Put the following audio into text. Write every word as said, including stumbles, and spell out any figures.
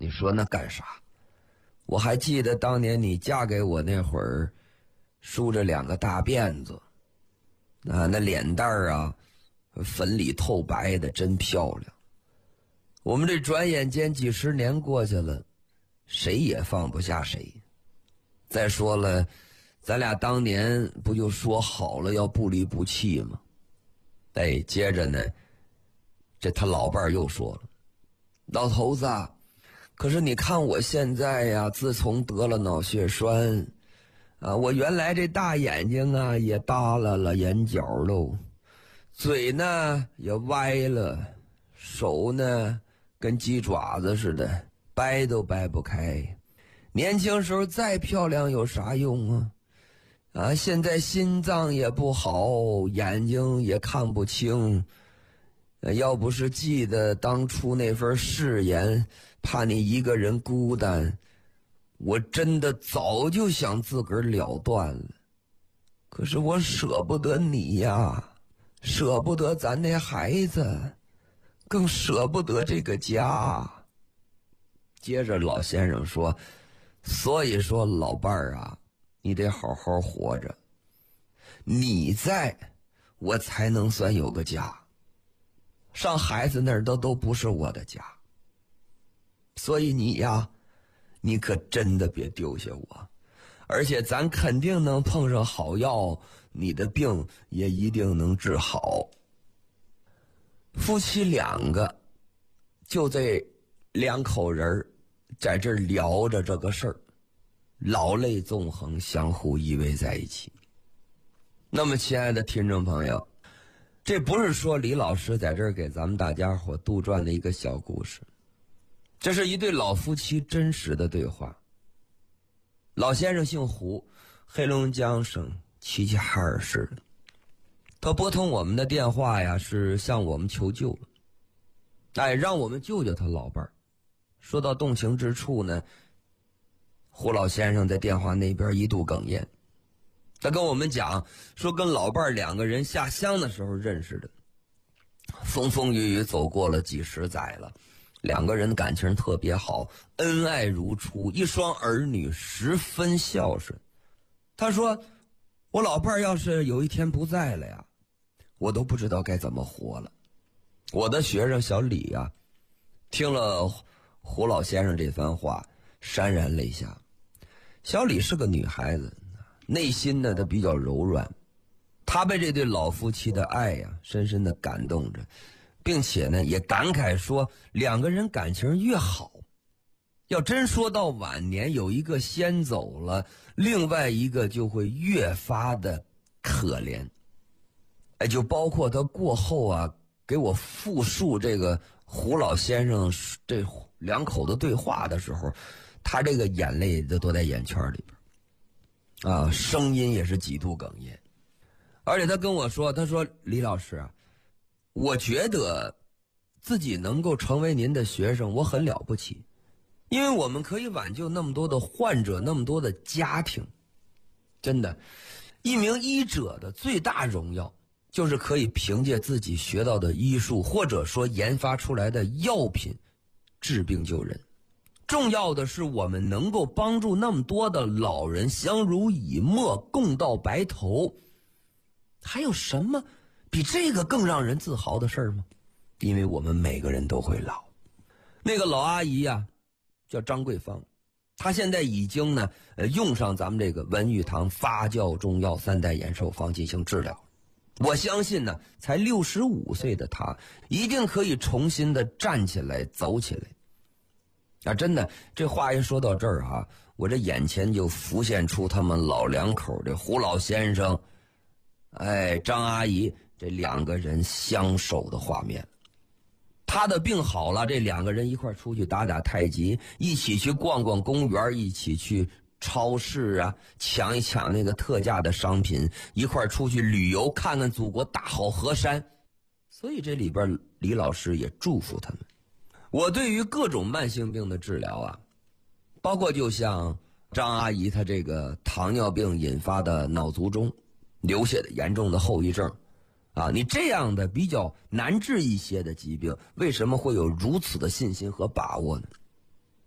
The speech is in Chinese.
你说那干啥？我还记得当年你嫁给我那会儿，梳着两个大辫子，啊，那脸蛋儿啊，粉里透白的，真漂亮。我们这转眼间几十年过去了，谁也放不下谁。再说了，咱俩当年不就说好了要不离不弃吗？哎，接着呢，这他老伴儿又说了，老头子啊，可是你看我现在呀，自从得了脑血栓啊，我原来这大眼睛啊也耷拉了眼角喽，嘴呢也歪了，手呢跟鸡爪子似的，掰都掰不开。年轻时候再漂亮有啥用啊？啊，现在心脏也不好，眼睛也看不清。呃，要不是记得当初那份誓言，怕你一个人孤单，我真的早就想自个儿了断了。可是我舍不得你呀，舍不得咱那孩子，更舍不得这个家。接着老先生说，所以说老伴儿啊，你得好好活着，你在我才能算有个家，上孩子那儿都都不是我的家。所以你呀，你可真的别丢下我，而且咱肯定能碰上好药，你的病也一定能治好。夫妻两个就这两口人在这儿聊着这个事儿，老泪纵横，相互依偎在一起。那么亲爱的听众朋友，这不是说李老师在这儿给咱们大家伙杜撰的一个小故事，这是一对老夫妻真实的对话。老先生姓胡，黑龙江省齐齐哈尔市的。他拨通我们的电话呀，是向我们求救了，哎，让我们救救他老伴儿。说到动情之处呢，胡老先生在电话那边一度哽咽。他跟我们讲说，跟老伴儿两个人下乡的时候认识的，风风雨雨走过了几十载了，两个人感情特别好，恩爱如初，一双儿女十分孝顺。他说，我老伴儿要是有一天不在了呀，我都不知道该怎么活了。我的学生小李呀，听了胡老先生这番话，潸然泪下。小李是个女孩子，内心呢她比较柔软，她被这对老夫妻的爱呀深深的感动着，并且呢也感慨说，两个人感情越好，要真说到晚年有一个先走了，另外一个就会越发的可怜。哎，就包括他过后啊给我复述这个胡老先生这两口子对话的时候，他这个眼泪都都在眼圈里边啊，声音也是几度哽咽。而且他跟我说，他说，李老师啊，我觉得自己能够成为您的学生，我很了不起，因为我们可以挽救那么多的患者，那么多的家庭。真的，一名医者的最大荣耀就是可以凭借自己学到的医术，或者说研发出来的药品治病救人。重要的是我们能够帮助那么多的老人相濡以沫，共到白头。还有什么比这个更让人自豪的事儿吗？因为我们每个人都会老。那个老阿姨呀、啊，叫张桂芳，她现在已经呢呃用上咱们这个文玉堂发酵中药三代延寿方进行治疗。我相信呢，才六十五岁的她一定可以重新的站起来走起来。啊，真的，这话一说到这儿啊，我这眼前就浮现出他们老两口这胡老先生哎张阿姨这两个人相守的画面。他的病好了，这两个人一块出去打打太极，一起去逛逛公园，一起去超市啊抢一抢那个特价的商品，一块出去旅游，看看祖国大好河山。所以这里边李老师也祝福他们。我对于各种慢性病的治疗啊，包括就像张阿姨她这个糖尿病引发的脑卒中流血的严重的后遗症啊，你这样的比较难治一些的疾病，为什么会有如此的信心和把握呢？